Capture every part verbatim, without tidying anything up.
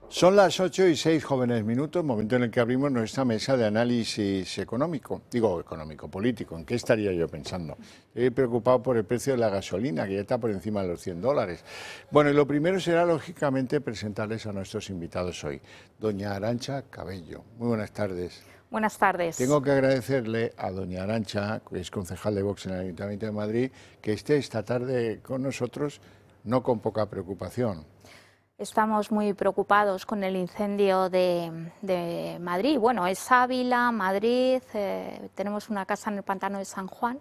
Son las ocho y seis jóvenes minutos, momento en el que abrimos nuestra mesa de análisis económico, digo económico-político. ¿En qué estaría yo pensando? Estoy preocupado por el precio de la gasolina, que ya está por encima de los cien dólares. Bueno, y lo primero será, lógicamente, presentarles a nuestros invitados hoy. Doña Arantxa Cabello, muy buenas tardes. Buenas tardes. Tengo que agradecerle a doña Arantxa, que es concejal de Vox en el Ayuntamiento de Madrid, que esté esta tarde con nosotros, no con poca preocupación. Estamos muy preocupados con el incendio de, de Madrid. Bueno, es Ávila, Madrid, eh, tenemos una casa en el pantano de San Juan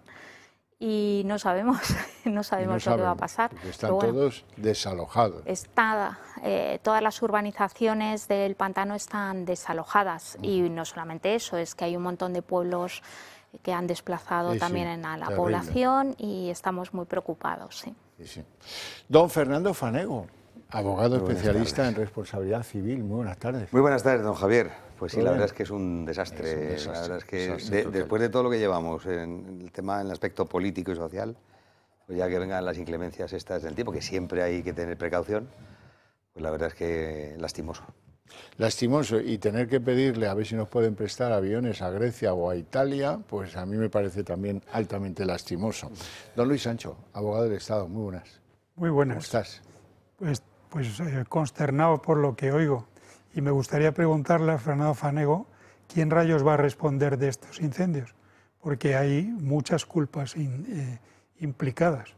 y no sabemos, no sabemos no lo que va a pasar. Están bueno, todos desalojados. Está, eh, todas las urbanizaciones del pantano están desalojadas. Uh-huh. Y no solamente eso, es que hay un montón de pueblos que han desplazado sí, también sí, a la terrible. población y estamos muy preocupados. Sí. Sí, sí. Don Fernando Fanego, abogado especialista en responsabilidad civil. Muy buenas tardes. Muy buenas tardes, don Javier. Pues sí, la verdad es que es un desastre. Es un desastre. La verdad es que desastre de, después de todo lo que llevamos en el tema, en el aspecto político y social, pues ya que vengan las inclemencias estas del tiempo, que siempre hay que tener precaución, pues la verdad es que lastimoso. Lastimoso, y tener que pedirle a ver si nos pueden prestar aviones a Grecia o a Italia, pues a mí me parece también altamente lastimoso. Don Luis Sancho, abogado del Estado, muy buenas. Muy buenas. ¿Cómo estás? Pues, pues eh, consternado por lo que oigo. Y me gustaría preguntarle a Fernando Fanego quién rayos va a responder de estos incendios, porque hay muchas culpas in, eh, implicadas.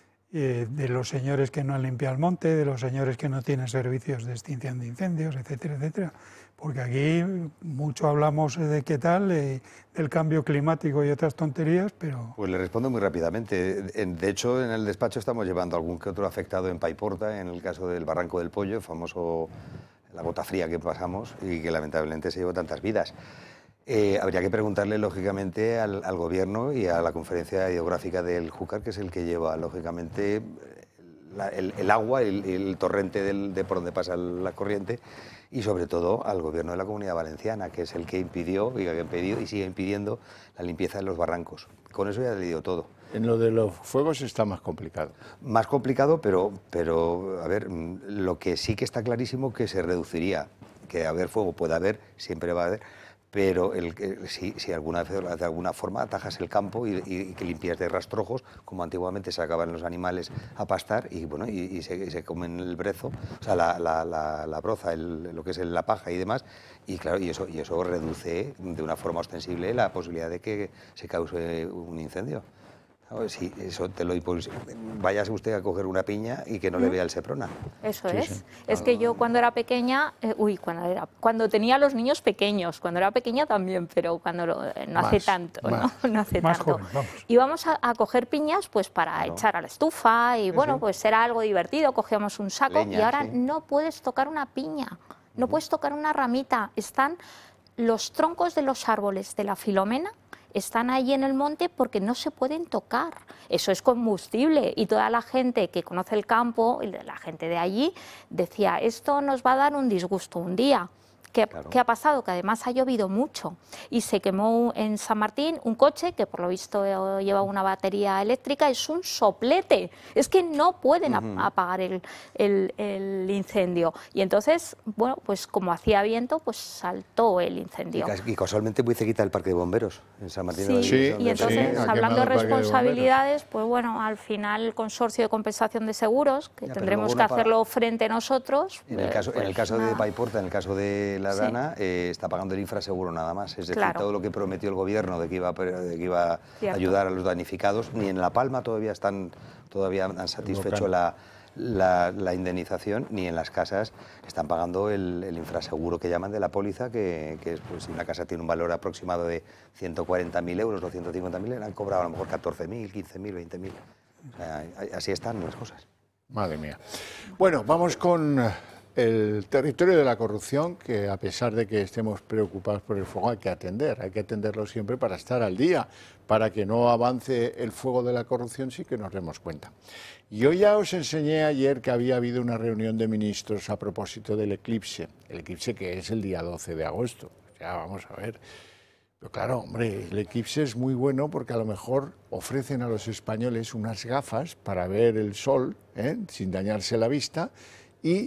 Eh, de los señores que no han limpiado el monte, de los señores que no tienen servicios de extinción de incendios, etcétera, etcétera. Porque aquí mucho hablamos de qué tal, eh, del cambio climático y otras tonterías, pero... Pues le respondo muy rápidamente. De hecho, en el despacho estamos llevando algún que otro afectado en Paiporta, en el caso del Barranco del Pollo, famoso, la gota fría que pasamos y que lamentablemente se llevó tantas vidas. Eh, habría que preguntarle, lógicamente, al, al Gobierno y a la Conferencia Hidrográfica del Júcar, que es el que lleva, lógicamente, la, el, el agua, el, el torrente del, de por donde pasa la corriente, y sobre todo al Gobierno de la Comunidad Valenciana, que es el que impidió, y que impidió y sigue impidiendo la limpieza de los barrancos. Con eso ya le digo todo. En lo de los fuegos está más complicado. Más complicado, pero, pero a ver, lo que sí que está clarísimo que se reduciría, que haber fuego puede haber, siempre va a haber, pero el, el, si, si alguna vez, de alguna forma atajas el campo y, y, y que limpias de rastrojos, como antiguamente se acaban los animales a pastar y, bueno, y, y, se, y se comen el brezo, o sea, la, la, la, la broza, el, lo que es la paja y demás, y claro, y eso, y eso reduce de una forma ostensible la posibilidad de que se cause un incendio. Sí, eso te lo vayas usted a coger una piña y que no le vea el Seprona. Eso sí, es. Sí. Es que yo cuando era pequeña, eh, uy, cuando era, cuando tenía los niños pequeños, cuando era pequeña también, pero cuando lo, eh, no más, hace tanto, ¿no? no hace más tanto. Joven, vamos. Íbamos a, a coger piñas, pues para claro. echar a la estufa y sí, bueno, sí. pues era algo divertido. Cogíamos un saco Leña, y ahora sí. no puedes tocar una piña, no uh-huh. puedes tocar una ramita. Están los troncos de los árboles de la Filomena. Están ahí en el monte porque no se pueden tocar. Eso es combustible y toda la gente que conoce el campo, la gente de allí, decía, esto nos va a dar un disgusto un día. ¿Qué, claro. ¿Qué ha pasado? Que además ha llovido mucho y se quemó en San Martín un coche que por lo visto lleva una batería eléctrica, es un soplete, es que no pueden uh-huh. apagar el, el, el incendio. Y entonces, bueno, pues como hacía viento, pues saltó el incendio. Y, y casualmente muy cerquita del Parque de Bomberos, en San Martín. Sí, de sí y entonces, sí, hablando de responsabilidades, de pues bueno, al final el Consorcio de Compensación de Seguros, que ya, tendremos que hacerlo para... frente nosotros. En el caso, pues, en el caso de Paiporta, en el caso de la Dana, sí. eh, está pagando el infraseguro nada más, es decir, claro. todo lo que prometió el gobierno de que iba, de que iba a ayudar a los damnificados, ni en La Palma todavía están, todavía han satisfecho la, la, la indemnización, ni en las casas están pagando el, el infraseguro que llaman de la póliza, que, que es, pues, si una casa tiene un valor aproximado de ciento cuarenta mil euros o ciento cincuenta mil, han cobrado a lo mejor catorce mil, quince mil, veinte mil. O sea, así están las cosas. Madre mía. Bueno, vamos con el territorio de la corrupción, que a pesar de que estemos preocupados por el fuego, hay que atender, hay que atenderlo siempre para estar al día, para que no avance el fuego de la corrupción, sí que nos demos cuenta. Yo ya os enseñé ayer que había habido una reunión de ministros a propósito del eclipse, el eclipse que es el día doce de agosto, ya vamos a ver. Pero claro, hombre, el eclipse es muy bueno porque a lo mejor ofrecen a los españoles unas gafas para ver el sol, ¿eh? sin dañarse la vista, y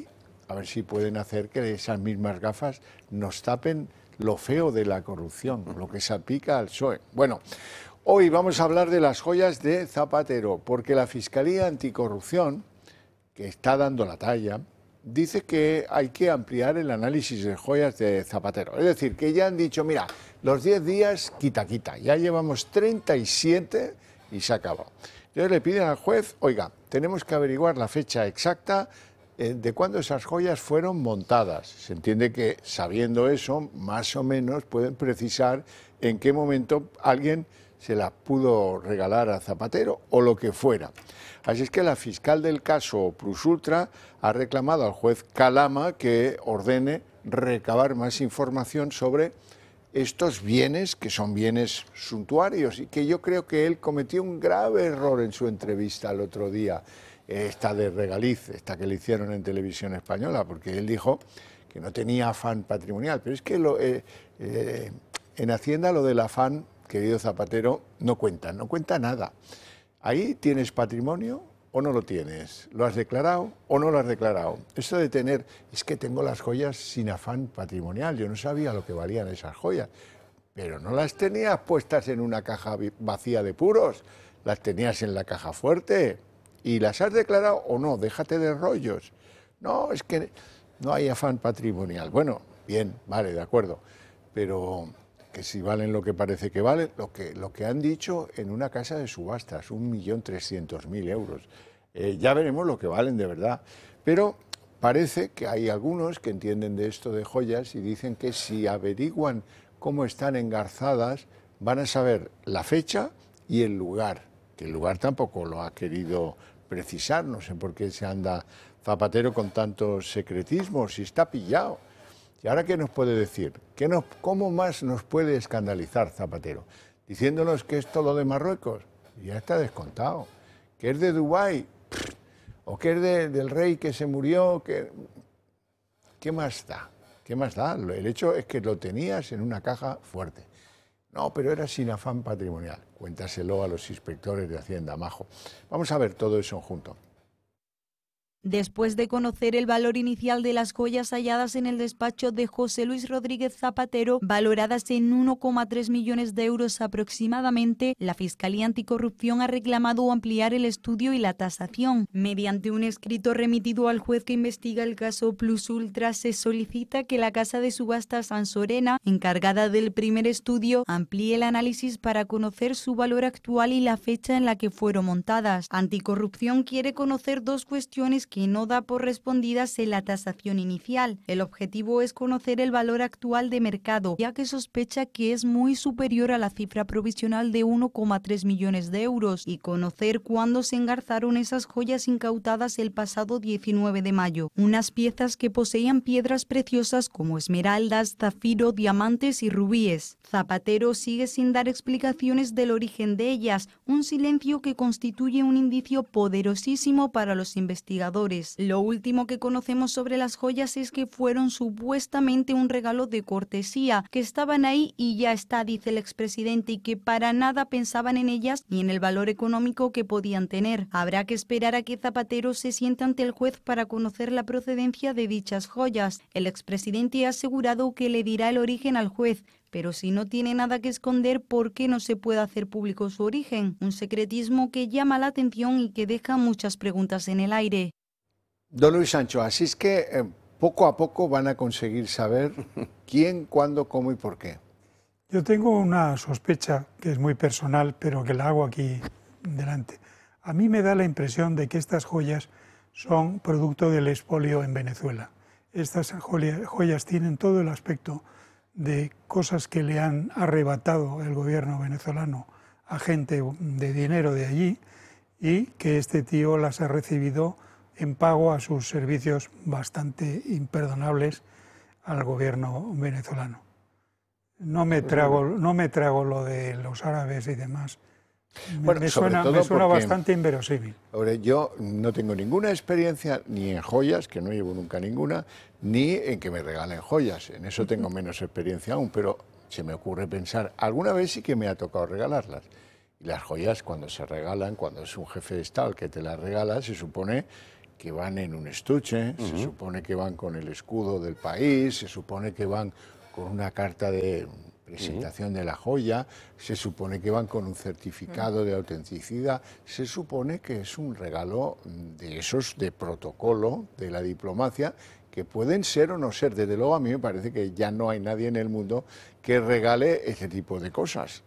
a ver si pueden hacer que esas mismas gafas nos tapen lo feo de la corrupción, lo que salpica al P S O E. Bueno, hoy vamos a hablar de las joyas de Zapatero, porque la Fiscalía Anticorrupción, que está dando la talla, dice que hay que ampliar el análisis de joyas de Zapatero. Es decir, que ya han dicho, mira, los diez días, quita, quita. Ya llevamos treinta y siete y se acabó. Entonces le piden al juez, oiga, tenemos que averiguar la fecha exacta eh, de cuándo esas joyas fueron montadas. Se entiende que, sabiendo eso, más o menos pueden precisar en qué momento alguien se las pudo regalar a Zapatero o lo que fuera. Así es que la fiscal del caso Plus Ultra ha reclamado al juez Calama que ordene recabar más información sobre estos bienes, que son bienes suntuarios, y que yo creo que él cometió un grave error en su entrevista el otro día, esta de Regaliz, esta que le hicieron en Televisión Española, porque él dijo que no tenía afán patrimonial, pero es que lo, eh, eh, en Hacienda lo del afán, querido Zapatero, no cuenta, no cuenta nada. Ahí tienes patrimonio o no lo tienes, lo has declarado o no lo has declarado. Eso de tener, es que tengo las joyas sin afán patrimonial, yo no sabía lo que valían esas joyas, pero no las tenías puestas en una caja vacía de puros, las tenías en la caja fuerte y las has declarado o no, déjate de rollos. No, es que no hay afán patrimonial. Bueno, bien, vale, de acuerdo, pero que si valen lo que parece que valen, lo que, lo que han dicho en una casa de subastas, un millón trescientos mil euros. Eh, ya veremos lo que valen de verdad. Pero parece que hay algunos que entienden de esto de joyas y dicen que si averiguan cómo están engarzadas, van a saber la fecha y el lugar, que el lugar tampoco lo ha querido precisar, no sé por qué se anda Zapatero con tanto secretismo, si está pillado. ¿Y ahora qué nos puede decir? ¿Qué nos, ¿Cómo más nos puede escandalizar Zapatero? Diciéndonos que es todo de Marruecos, ya está descontado. Que es de Dubái, o que es de, del rey que se murió, que... ¿qué más da? ¿Qué más da? El hecho es que lo tenías en una caja fuerte. No, pero era sin afán patrimonial. Cuéntaselo a los inspectores de Hacienda, majo. Vamos a ver todo eso junto. Después de conocer el valor inicial de las joyas halladas en el despacho de José Luis Rodríguez Zapatero, valoradas en uno coma tres millones de euros aproximadamente, la Fiscalía Anticorrupción ha reclamado ampliar el estudio y la tasación. Mediante un escrito remitido al juez que investiga el caso Plus Ultra, se solicita que la casa de subastas Ansorena, encargada del primer estudio, amplíe el análisis para conocer su valor actual y la fecha en la que fueron montadas. Anticorrupción quiere conocer dos cuestiones que no da por respondidas en la tasación inicial. El objetivo es conocer el valor actual de mercado, ya que sospecha que es muy superior a la cifra provisional de uno coma tres millones de euros, y conocer cuándo se engarzaron esas joyas incautadas el pasado diecinueve de mayo. Unas piezas que poseían piedras preciosas como esmeraldas, zafiro, diamantes y rubíes. Zapatero sigue sin dar explicaciones del origen de ellas, un silencio que constituye un indicio poderosísimo para los investigadores. Lo último que conocemos sobre las joyas es que fueron supuestamente un regalo de cortesía, que estaban ahí y ya está, dice el expresidente, y que para nada pensaban en ellas ni en el valor económico que podían tener. Habrá que esperar a que Zapatero se siente ante el juez para conocer la procedencia de dichas joyas. El expresidente ha asegurado que le dirá el origen al juez, pero si no tiene nada que esconder, ¿por qué no se puede hacer público su origen? Un secretismo que llama la atención y que deja muchas preguntas en el aire. Don Luis Sancho, así es que eh, poco a poco van a conseguir saber quién, cuándo, cómo y por qué. Yo tengo una sospecha que es muy personal, pero que la hago aquí delante. A mí me da la impresión de que estas joyas son producto del expolio en Venezuela. Estas joyas tienen todo el aspecto de cosas que le han arrebatado el gobierno venezolano a gente de dinero de allí, y que este tío las ha recibido en pago a sus servicios bastante imperdonables al gobierno venezolano. No me trago, no me trago lo de los árabes y demás. Me, bueno, me suena, me suena bastante inverosímil. Yo no tengo ninguna experiencia ni en joyas, que no llevo nunca ninguna, ni en que me regalen joyas. En eso tengo menos experiencia aún, pero se me ocurre pensar, alguna vez sí que me ha tocado regalarlas. Y las joyas, cuando se regalan, cuando es un jefe de Estado el que te las regala, se supone que van en un estuche, uh-huh. se supone que van con el escudo del país, se supone que van con una carta de presentación uh-huh. de la joya, se supone que van con un certificado uh-huh. de autenticidad, se supone que es un regalo de esos de protocolo de la diplomacia, que pueden ser o no ser. Desde luego a mí me parece que ya no hay nadie en el mundo que regale ese tipo de cosas.